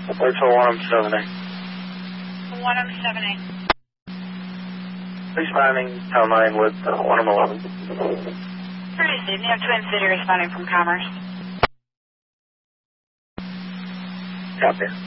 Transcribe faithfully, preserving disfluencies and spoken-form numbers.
Where's the one M seven eight? one M seven eight. Responding, town nine with uh, one M eleven. Received. You have Twin City responding from Commerce. Copy.